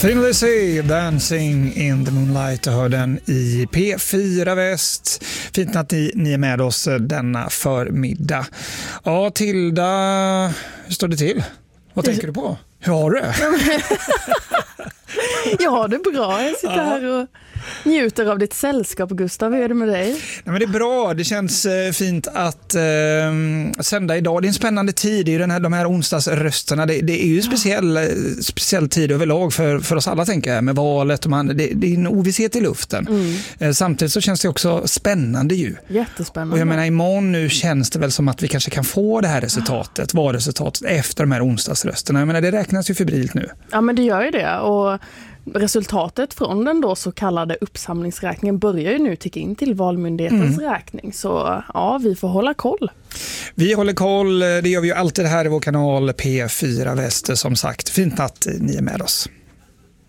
Thin Lizzy, Dancing in the Moonlight, och hör den i P4 Väst. Fint att ni är med oss denna förmiddag. Ja, Tilda, hur står det till? Vad tänker du på? Hur har du det? Jag har det bra. Jag sitter här och njuter av ditt sällskap, Gustav. Hur är det med dig? Nej, men det är bra. Det känns fint att sända idag. Det är en spännande tid. Det är ju de här onsdagsrösterna. Det är ju speciell tid överlag för oss alla, tänker jag, med valet. Och det är en ovisshet i luften. Samtidigt så känns det också spännande ju. Jättespännande. Och jag menar, imorgon nu känns det väl som att vi kanske kan få det här resultatet, valresultatet, efter de här onsdagsrösterna. Jag menar, det räknas ju febrilt nu. Ja, men det gör ju det. Och resultatet från den då så kallade uppsamlingsräkningen börjar ju nu ticka in till Valmyndighetens räkning. Så ja, vi får hålla koll. Vi håller koll, det gör vi ju alltid här i vår kanal P4 Väster, som sagt. Fint att ni är med oss.